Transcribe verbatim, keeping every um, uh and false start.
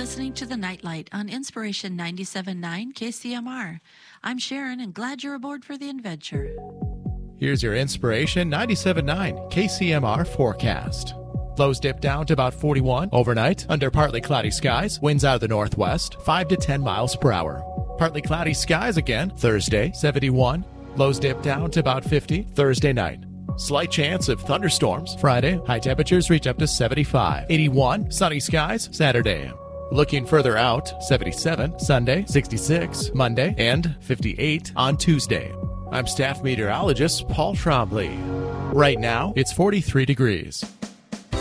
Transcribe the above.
listening to The Nightlight on Inspiration ninety-seven point nine K C M R. I'm Sharon and glad you're aboard for the adventure. Here's your Inspiration ninety-seven point nine K C M R forecast. Lows dip down to about forty-one overnight under partly cloudy skies. Winds out of the northwest, five to ten miles per hour. Partly cloudy skies again Thursday, seventy-one. Lows dip down to about fifty Thursday night. Slight chance of thunderstorms Friday. High temperatures reach up to seventy-five. eighty-one sunny skies Saturday. Looking further out, seventy-seven Sunday, sixty-six Monday, and fifty-eight on Tuesday. I'm staff meteorologist Paul Trombley. Right now, it's forty-three degrees.